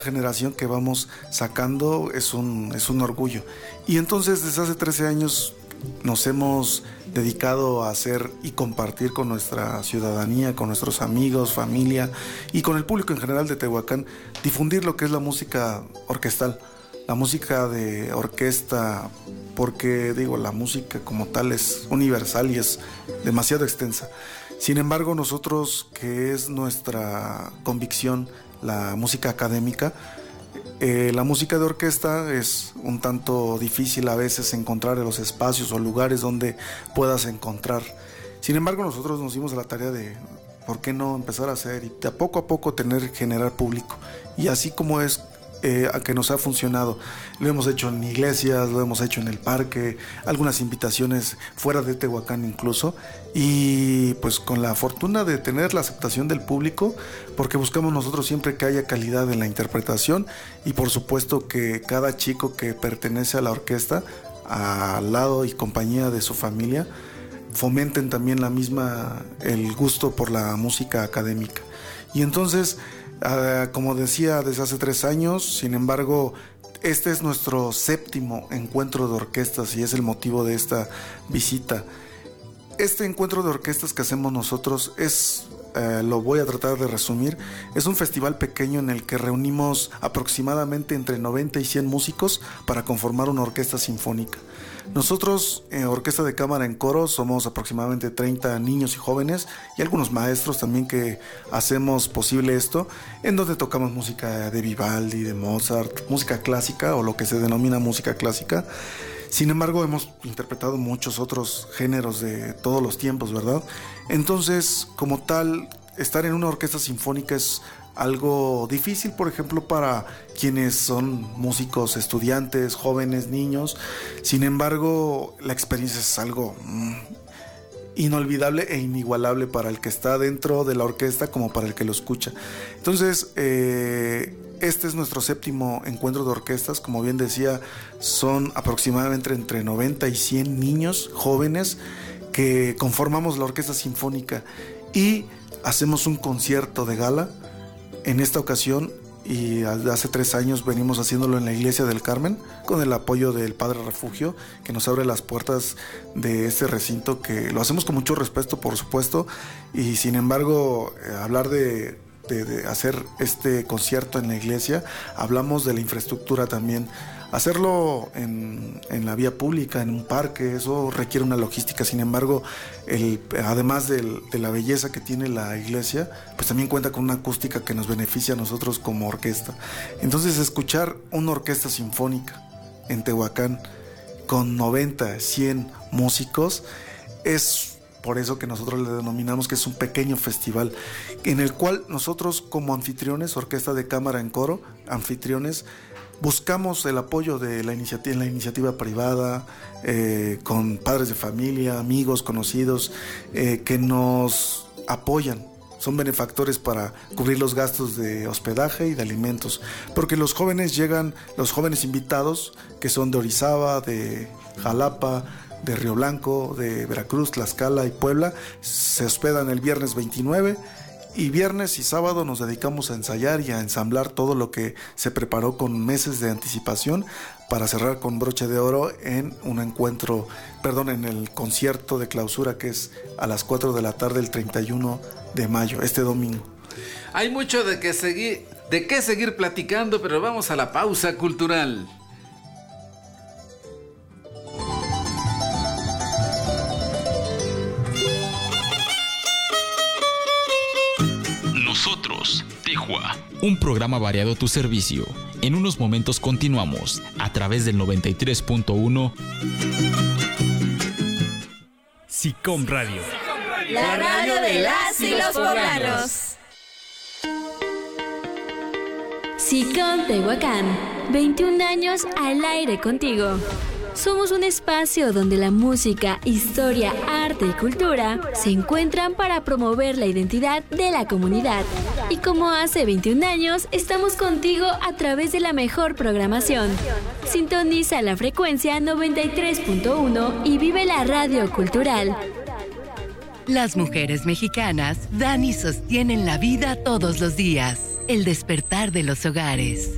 generación que vamos sacando es un orgullo. Y entonces desde hace 13 años nos hemos dedicado a hacer y compartir con nuestra ciudadanía, con nuestros amigos, familia y con el público en general de Tehuacán, difundir lo que es la música orquestal, la música de orquesta, porque digo, la música como tal es universal y es demasiado extensa. Sin embargo, nosotros, que es nuestra convicción, la música académica, la música de orquesta es un tanto difícil a veces encontrar en los espacios o lugares donde puedas encontrar. Sin embargo, nosotros nos dimos a la tarea de, ¿por qué no empezar a hacer? Y de poco a poco generar público. Y así como es a que nos ha funcionado. Lo hemos hecho en iglesias, lo hemos hecho en el parque, algunas invitaciones fuera de Tehuacán incluso, y pues con la fortuna de tener la aceptación del público, porque buscamos nosotros siempre que haya calidad en la interpretación y por supuesto que cada chico que pertenece a la orquesta, al lado y compañía de su familia, fomenten también el gusto por la música académica. Y entonces, como decía, desde hace 3 años, sin embargo, este es nuestro 7º encuentro de orquestas y es el motivo de esta visita. Este encuentro de orquestas que hacemos nosotros lo voy a tratar de resumir, es un festival pequeño en el que reunimos aproximadamente entre 90 y 100 músicos para conformar una orquesta sinfónica. Nosotros, Orquesta de Cámara en Coro, somos aproximadamente 30 niños y jóvenes y algunos maestros también que hacemos posible esto, en donde tocamos música de Vivaldi, de Mozart, música clásica o lo que se denomina música clásica. Sin embargo, hemos interpretado muchos otros géneros de todos los tiempos, ¿verdad? Entonces, como tal, estar en una orquesta sinfónica es algo difícil, por ejemplo, para quienes son músicos, estudiantes, jóvenes, niños. Sin embargo, la experiencia es algo inolvidable e inigualable para el que está dentro de la orquesta como para el que lo escucha. Entonces, este es nuestro 7º encuentro de orquestas. Como bien decía, son aproximadamente entre 90 y 100 niños jóvenes que conformamos la orquesta sinfónica y hacemos un concierto de gala. En esta ocasión, y hace 3 años venimos haciéndolo en la Iglesia del Carmen, con el apoyo del Padre Refugio, que nos abre las puertas de este recinto, que lo hacemos con mucho respeto, por supuesto, y sin embargo, hablar de hacer este concierto en la iglesia, hablamos de la infraestructura también. Hacerlo en la vía pública, en un parque, eso requiere una logística. Sin embargo, además de la belleza que tiene la iglesia, pues también cuenta con una acústica que nos beneficia a nosotros como orquesta. Entonces, escuchar una orquesta sinfónica en Tehuacán con 90, 100 músicos es por eso que nosotros le denominamos que es un pequeño festival en el cual nosotros, como anfitriones, Orquesta de Cámara en Coro, anfitriones, buscamos el apoyo de la iniciativa privada, con padres de familia, amigos, conocidos, que nos apoyan. Son benefactores para cubrir los gastos de hospedaje y de alimentos. Porque los jóvenes invitados, que son de Orizaba, de Jalapa, de Río Blanco, de Veracruz, Tlaxcala y Puebla, se hospedan el viernes 29. Y viernes y sábado nos dedicamos a ensayar y a ensamblar todo lo que se preparó con meses de anticipación para cerrar con broche de oro en en el concierto de clausura, que es a las 4 de la tarde el 31 de mayo, este domingo. Hay mucho de qué seguir platicando, pero vamos a la pausa cultural. Nosotros, Tejua, un programa variado a tu servicio. En unos momentos continuamos a través del 93.1 SICOM Radio. La radio de las y los poblanos. SICOM Tehuacán, 21 años al aire contigo. Somos un espacio donde la música, historia, arte y cultura se encuentran para promover la identidad de la comunidad. Y como hace 21 años, estamos contigo a través de la mejor programación. Sintoniza la frecuencia 93.1 y vive la radio cultural. Las mujeres mexicanas dan y sostienen la vida todos los días. El despertar de los hogares.